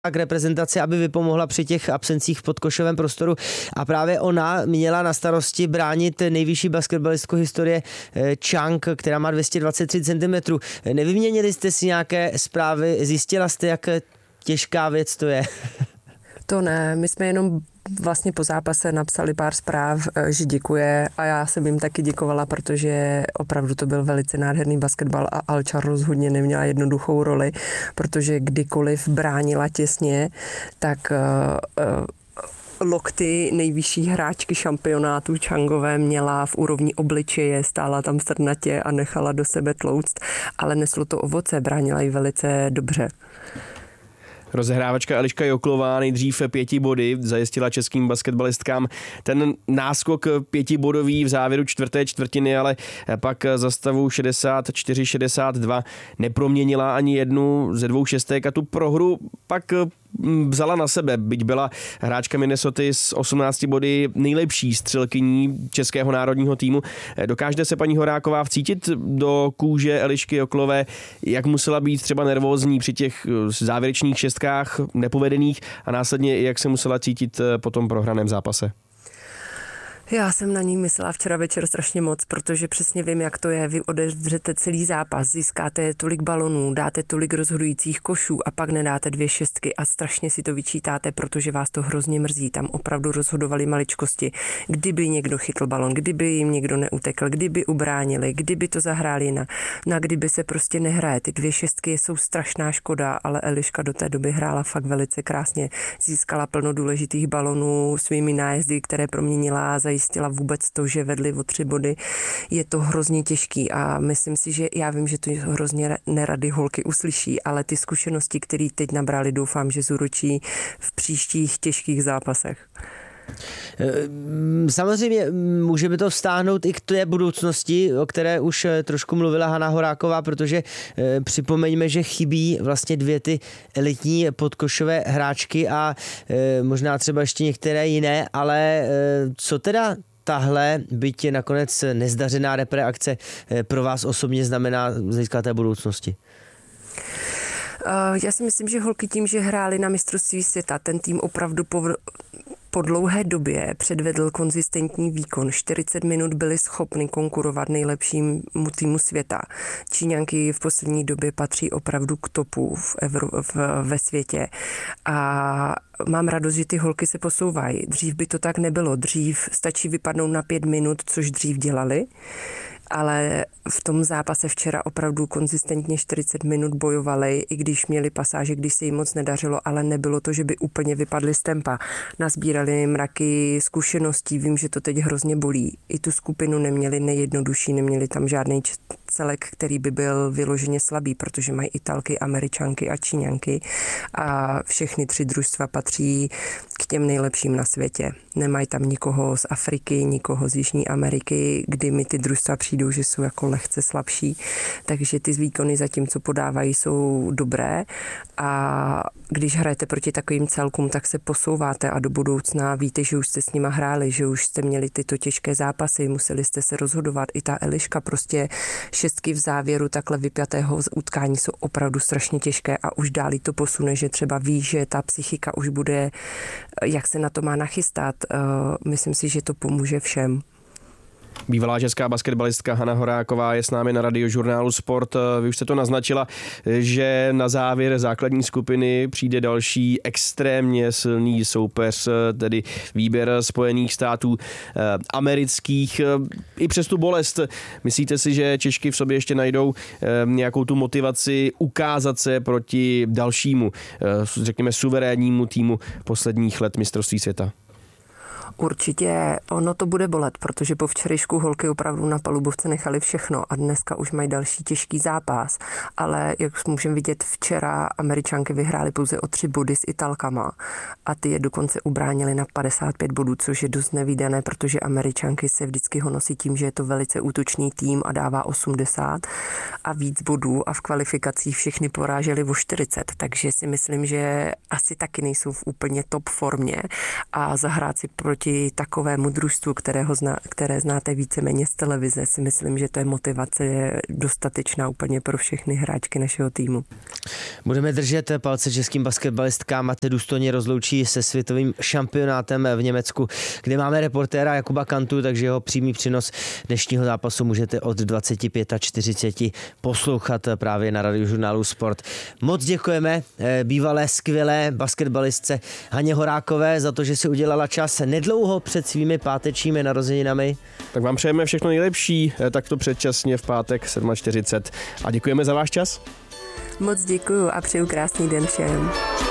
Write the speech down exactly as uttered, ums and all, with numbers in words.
k reprezentaci, aby vypomohla při těch absencích v podkošovém prostoru a právě ona měla na starosti bránit nejvyšší basketbalistku historie Chang, která má dvě stě dvacet tři centimetrů. Nevyměnili jste si nějaké zprávy, zjistila jste, jak těžká věc to je? To ne, my jsme jenom vlastně po zápase napsali pár zpráv, že děkuje a já jsem jim taky děkovala, protože opravdu to byl velice nádherný basketbal a Alča rozhodně neměla jednoduchou roli, protože kdykoliv bránila těsně, tak uh, uh, lokty nejvyšší hráčky šampionátu Changové měla v úrovni obličeje, stála tam srnatě a nechala do sebe tlouct, ale neslo to ovoce, bránila ji velice dobře. Rozehrávačka Eliška Joklová nejdřív pěti body zajistila českým basketbalistkám ten náskok pětibodový v závěru čtvrté čtvrtiny, ale pak za stavu šedesát čtyři šedesát dva neproměnila ani jednu ze dvou šestek a tu prohru pak vzala na sebe, byť byla hráčka Minnesota s osmnácti body nejlepší střelkyní českého národního týmu. Dokážete se, paní Horáková, vcítit do kůže Elišky Joklové, jak musela být třeba nervózní při těch závěrečných šestkách nepovedených a následně jak se musela cítit po tom prohraném zápase? Já jsem na ní myslela včera večer strašně moc, protože přesně vím, jak to je. Vy odevřete celý zápas, získáte tolik balonů, dáte tolik rozhodujících košů a pak nedáte dvě šestky a strašně si to vyčítáte, protože vás to hrozně mrzí. Tam opravdu rozhodovali maličkosti. Kdyby někdo chytl balon, kdyby jim někdo neutekl, kdyby ubránili, kdyby to zahráli na, na kdyby se prostě nehraje. Ty dvě šestky jsou strašná škoda, ale Eliška do té doby hrála fakt velice krásně. Získala plno důležitých balonů svými nájezdy, které proměnila, zajistila vůbec to, že vedli o tři body. Je to hrozně těžký a myslím si, že já vím, že to hrozně nerady holky uslyší, ale ty zkušenosti, které teď nabrali, doufám, že zúročí v příštích těžkých zápasech. Samozřejmě můžeme to vztáhnout i k té budoucnosti, o které už trošku mluvila Hana Horáková, protože připomeňme, že chybí vlastně dvě ty elitní podkošové hráčky a možná třeba ještě některé jiné, ale co teda tahle, byť je nakonec nezdařená repreakce, pro vás osobně znamená z hlediska té budoucnosti? Já si myslím, že holky tím, že hrály na mistrovství světa, ten tým opravdu po, po dlouhé době předvedl konzistentní výkon. čtyřicet minut byli schopni konkurovat nejlepšímu týmu světa. Číňanky v poslední době patří opravdu k topu v Evro, v, ve světě. A mám radost, že ty holky se posouvají. Dřív by to tak nebylo. Dřív stačí vypadnout na pět minut, což dřív dělali. Ale v tom zápase včera opravdu konzistentně čtyřicet minut bojovali, i když měli pasáže, když se jim moc nedařilo, ale nebylo to, že by úplně vypadli z tempa. Nazbírali mraky zkušeností, vím, že to teď hrozně bolí. I tu skupinu neměli nejjednodušší, neměli tam žádný celek, který by byl vyloženě slabý, protože mají Italky, Američanky a Číňanky a všechny tři družstva patří k těm nejlepším na světě. Nemají tam nikoho z Afriky, nikoho z Jižní Ameriky, kdy mi ty družstva přijdou, že jsou jako lehce slabší, takže ty výkony zatím, co podávají, jsou dobré a když hrajete proti takovým celkům, tak se posouváte a do budoucna víte, že už jste s nima hráli, že už jste měli tyto těžké zápasy, museli jste se rozhodovat. I ta Eliška, prostě šestky v závěru takhle vypjatého utkání jsou opravdu strašně těžké a už dál to posune, že třeba ví, že ta psychika už bude, jak se na to má nachystat. Myslím si, že to pomůže všem. Bývalá česká basketbalistka Hana Horáková je s námi na Radiožurnálu Sport. Vy už jste to naznačila, že na závěr základní skupiny přijde další extrémně silný soupeř, tedy výběr Spojených států amerických. I přes tu bolest, myslíte si, že Češky v sobě ještě najdou nějakou tu motivaci ukázat se proti dalšímu, řekněme, suverénnímu týmu posledních let mistrovství světa? Určitě ono to bude bolet, protože po včerejšku holky opravdu na palubovce nechali všechno a dneska už mají další těžký zápas. Ale jak můžeme vidět, včera Američanky vyhrály pouze o tři body s Italkama a ty je dokonce ubránili na padesát pět bodů, což je dost nevídané, protože Američanky se vždycky honosí tím, že je to velice útočný tým a dává osmdesát a víc bodů a v kvalifikacích všechny poráželi o čtyřicet, takže si myslím, že asi taky nejsou v úplně top formě a zahrát si proti proti takovému družstvu, kterého zná, které znáte víceméně z televize, si myslím, že to je motivace dostatečná úplně pro všechny hráčky našeho týmu. Budeme držet palce českým basketbalistkám a te důstojně rozloučí se světovým šampionátem v Německu, kde máme reportéra Jakuba Kantu, takže jeho přímý přenos dnešního zápasu můžete od dvacet pět čtyřicet poslouchat právě na Radiožurnálu Sport. Moc děkujeme bývalé skvělé basketbalistce Haně Horákové za to, že si udělala čas nedlouho před svými pátečními narozeninami. Tak vám přejeme všechno nejlepší, takto předčasně v pátek čtyřicet sedm a děkujeme za váš čas. Moc děkuju a přeju krásný den všem.